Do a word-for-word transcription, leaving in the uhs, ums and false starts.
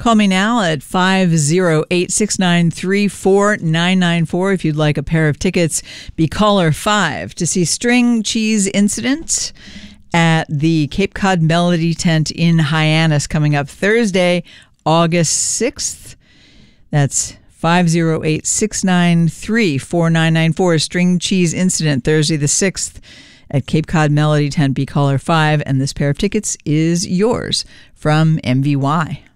Call me now at five oh eight, six nine three, four nine nine four if you'd like a pair of tickets. Be caller five to see String Cheese Incident at the Cape Cod Melody Tent in Hyannis coming up Thursday, August sixth. That's five oh eight, six nine three, four nine nine four. String Cheese Incident, Thursday the sixth at Cape Cod Melody Tent. Be caller five, and this pair of tickets is yours from M V Y.